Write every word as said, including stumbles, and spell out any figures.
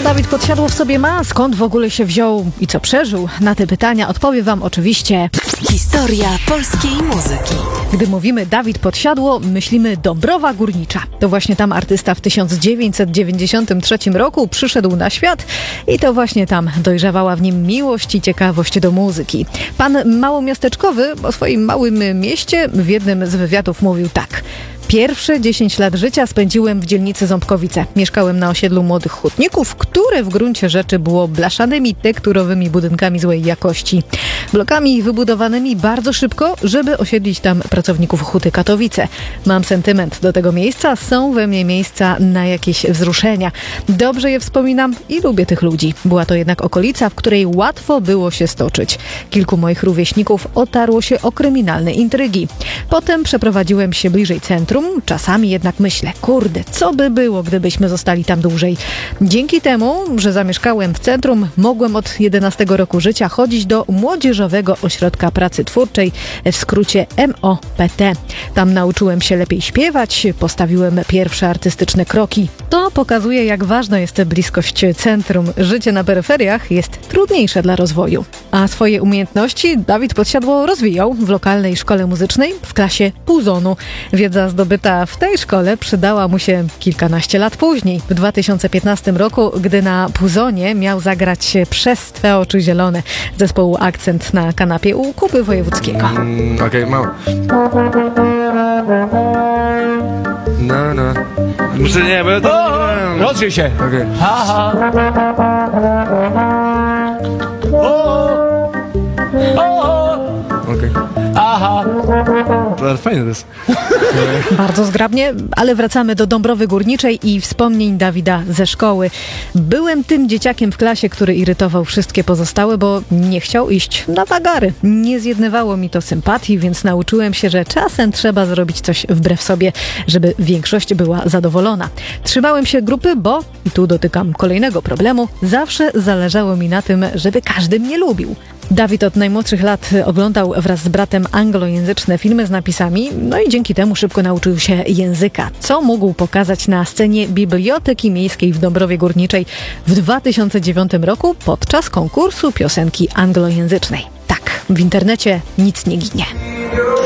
Dawid Podsiadło w sobie ma? Skąd w ogóle się wziął i co przeżył? Na te pytania odpowie wam oczywiście historia polskiej muzyki. Gdy mówimy Dawid Podsiadło, myślimy Dąbrowa Górnicza. To właśnie tam artysta w tysiąc dziewięćset dziewięćdziesiątym trzecim roku przyszedł na świat i to właśnie tam dojrzewała w nim miłość i ciekawość do muzyki. Pan małomiasteczkowy o swoim małym mieście w jednym z wywiadów mówił tak: pierwsze dziesięć lat życia spędziłem w dzielnicy Ząbkowice. Mieszkałem na osiedlu młodych hutników, które w gruncie rzeczy było blaszanymi, tekturowymi budynkami złej jakości. Blokami wybudowanymi bardzo szybko, żeby osiedlić tam pracowników Huty Katowice. Mam sentyment do tego miejsca, są we mnie miejsca na jakieś wzruszenia. Dobrze je wspominam i lubię tych ludzi. Była to jednak okolica, w której łatwo było się stoczyć. Kilku moich rówieśników otarło się o kryminalne intrygi. Potem przeprowadziłem się bliżej centrum. Czasami jednak myślę, kurde, co by było, gdybyśmy zostali tam dłużej. Dzięki temu, że zamieszkałem w centrum, mogłem od jedenastego roku życia chodzić do Młodzieżowego Ośrodka Pracy Twórczej, w skrócie M O P T. Tam nauczyłem się lepiej śpiewać, postawiłem pierwsze artystyczne kroki. To pokazuje, jak ważna jest bliskość centrum. Życie na peryferiach jest trudniejsze dla rozwoju. A swoje umiejętności Dawid Podsiadło rozwijał w lokalnej szkole muzycznej w klasie Puzonu. Wiedza zdobyta w tej szkole przydała mu się kilkanaście lat później. W dwa tysiące piętnastym roku, gdy na Puzonie miał zagrać Przez Twe oczy zielone zespołu Akcent na kanapie u Kuby Wojewódzkiego. Mm, Okej, okay, mało. No, no. Muszę nie, bo to... Rozrzyj się! Okej. Ha, ha. O, o, Okej. aha. To fajne to jest. Bardzo zgrabnie, ale wracamy do Dąbrowy Górniczej i wspomnień Dawida ze szkoły. Byłem tym dzieciakiem w klasie, który irytował wszystkie pozostałe, bo nie chciał iść na wagary. Nie zjednywało mi to sympatii, więc nauczyłem się, że czasem trzeba zrobić coś wbrew sobie, żeby większość była zadowolona. Trzymałem się grupy, bo, i tu dotykam kolejnego problemu, zawsze zależało mi na tym, żeby każdy mnie lubił. Dawid od najmłodszych lat oglądał wraz z bratem anglojęzyczne filmy z napisami, no i dzięki temu szybko nauczył się języka, co mógł pokazać na scenie Biblioteki Miejskiej w Dąbrowie Górniczej w dwa tysiące dziewiątym roku podczas konkursu piosenki anglojęzycznej. Tak, w internecie nic nie ginie.